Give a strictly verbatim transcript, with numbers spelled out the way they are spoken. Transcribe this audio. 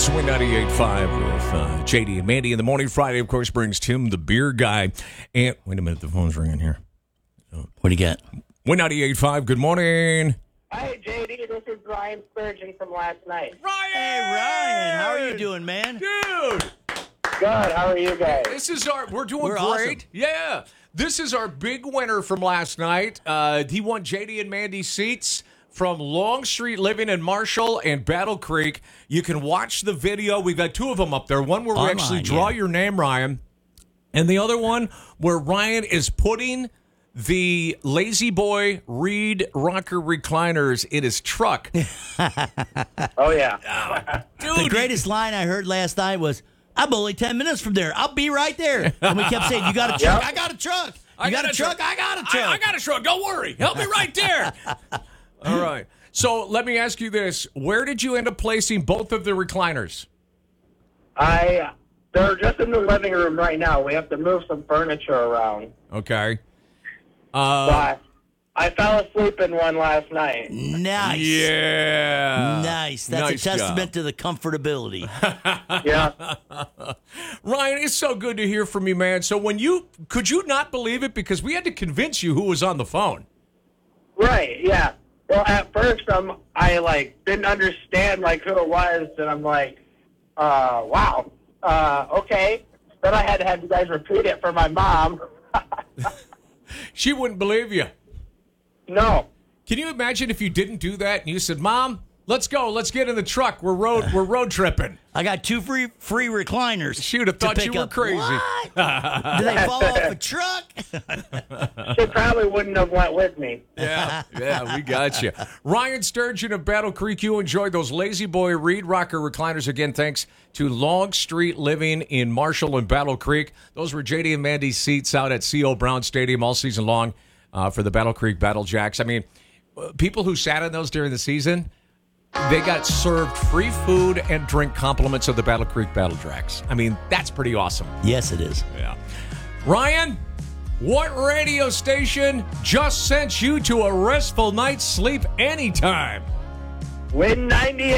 It's Win ninety-eight point five with uh, J D and Mandy in the morning. Friday, of course, brings Tim, the beer guy. And wait a minute, the phone's ringing here. What do you get? Win ninety-eight point five, good morning. Hi, J D. This is Ryan Spurgeon from last night. Ryan! Hey, Ryan. How are you doing, man? Dude! Good. How are you guys? This is our, we're doing We're great. awesome. Yeah. This is our big winner from last night. Uh, he won J D and Mandy seats from Long Street Living in Marshall and Battle Creek. You can watch the video. We've got two of them up there. One where we Online, actually draw yeah. your name, Ryan. And the other one where Ryan is putting the Lazy Boy Reed rocker recliners in his truck. Oh, yeah. Dude, The greatest line I heard last night was, I'm only ten minutes from there. I'll be right there. And we kept saying, you got a truck? Yep. I got a truck. You I got, a truck? I got a truck. I, I got a truck. Don't worry. Help me right there. All right. So let me ask you this. Where did you end up placing both of the recliners? I, they're just in the living room right now. We have to move some furniture around. Okay. Uh, But I fell asleep in one last night. Nice. yeah. Nice. That's Nice a testament job. to the comfortability. Yeah. Ryan, it's so good to hear from you, man. So when you, could you not believe it? Because we had to convince you who was on the phone. Right, yeah. Well, at first, um, I, like, didn't understand, like, who it was, and I'm like, uh, wow, uh, okay. Then I had to have you guys repeat it for my mom. She wouldn't believe you. No. Can you imagine if you didn't do that and you said, Mom, let's go. Let's get in the truck. We're road, we're road tripping. I got two free free recliners. She would have to thought you pick were up. crazy. What? Did they fall off a truck? She probably wouldn't have went with me. Yeah, yeah, we got you. Ryan Sturgeon of Battle Creek, you enjoyed those Lazy Boy Reed Rocker recliners again, thanks to Long Street Living in Marshall and Battle Creek. Those were J D and Mandy's seats out at C O Brown Stadium all season long uh, for the Battle Creek Battle Jacks. I mean, uh, people who sat in those during the season, they got served free food and drink compliments of the Battle Creek Battle Jacks. I mean, that's pretty awesome. Yes, it is. Yeah. Ryan, what radio station just sent you to a restful night's sleep anytime? Win ninety-eight.